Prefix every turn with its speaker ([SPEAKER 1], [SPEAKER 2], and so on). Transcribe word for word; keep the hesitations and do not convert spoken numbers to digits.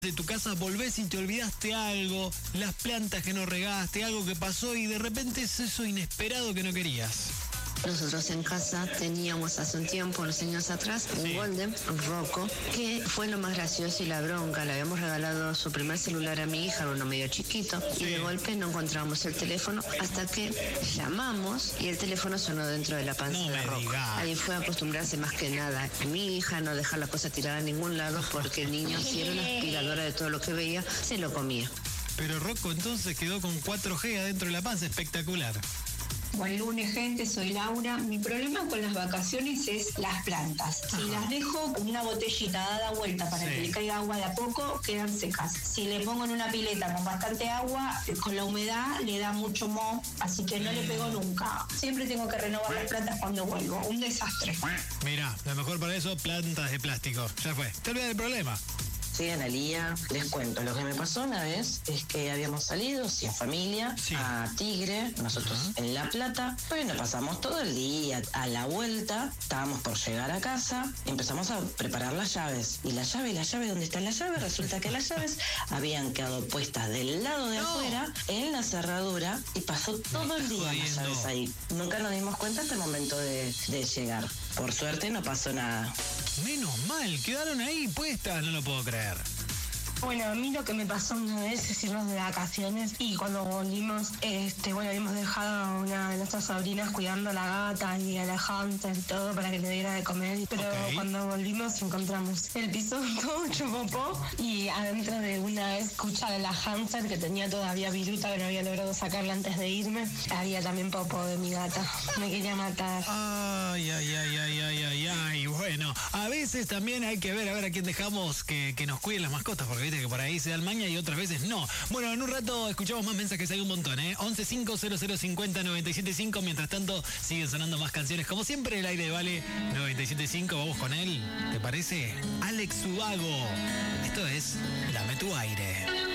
[SPEAKER 1] de tu casa volvés y te olvidaste algo, las plantas que no regaste, algo que pasó y de repente es eso inesperado que no querías.
[SPEAKER 2] Nosotros en casa teníamos hace un tiempo, unos años atrás, un sí. Golden, un Rocco, que fue lo más gracioso y la bronca. Le habíamos regalado su primer celular a mi hija, uno medio chiquito, sí. Y de golpe no encontrábamos el teléfono hasta que llamamos y el teléfono sonó dentro de la panza
[SPEAKER 1] no
[SPEAKER 2] de Rocco.
[SPEAKER 1] Diga.
[SPEAKER 2] Ahí fue a acostumbrarse más que nada a mi hija, no dejar la cosa tirada a ningún lado, porque el niño, si era una aspiradora de todo lo que veía, se lo comía.
[SPEAKER 1] Pero Rocco entonces quedó con cuatro G adentro de la panza, espectacular.
[SPEAKER 3] Buen lunes, gente, soy Laura. Mi problema con las vacaciones es las plantas. Si Ajá. las dejo con una botellita dada vuelta para sí. que le caiga agua de a poco, quedan secas. Si le pongo en una pileta con bastante agua, con la humedad le da mucho moho, así que no le pego nunca. Siempre tengo que renovar las plantas cuando vuelvo. Un desastre.
[SPEAKER 1] Mira, lo mejor para eso, plantas de plástico. Ya fue. Te olvidas del problema.
[SPEAKER 4] Sí, Analía, les cuento, lo que me pasó una vez es que habíamos salido, sí, en familia, sí. a Tigre, nosotros uh-huh. en La Plata. Bueno, pasamos todo el día, a la vuelta, estábamos por llegar a casa, empezamos a preparar las llaves. Y la llave, la llave, ¿dónde está la llave? Resulta que las llaves habían quedado puestas del lado de no. afuera, en la cerradura, y pasó todo el día las llaves ahí. Nunca nos dimos cuenta hasta el momento de, de llegar. Por suerte no pasó nada.
[SPEAKER 1] Menos mal, quedaron ahí puestas, no lo puedo creer.
[SPEAKER 5] Bueno, a mí lo que me pasó una vez es irnos de vacaciones y cuando volvimos, este, bueno, habíamos dejado a una de nuestras sobrinas cuidando a la gata y a la hamster y todo para que le diera de comer, pero okay. cuando volvimos encontramos el piso todo hecho popó y adentro de una escucha de la hamster que tenía todavía viruta que no había logrado sacarla antes de irme, había también popó de mi gata. Me quería matar.
[SPEAKER 1] Ay, ay, ay, ay, ay, ay, ay. Bueno, a veces también hay que ver a ver a quién dejamos que, que nos cuiden las mascotas, porque que por ahí se da el maña y otras veces no. Bueno, en un rato escuchamos más mensajes, hay un montón, ¿eh? once cinco cero cero cincuenta noventa y siete cinco. Mientras tanto, siguen sonando más canciones. Como siempre, el aire vale noventa y siete cinco. Vamos con él, ¿te parece? Alex Ubago. Esto es Dame tu aire.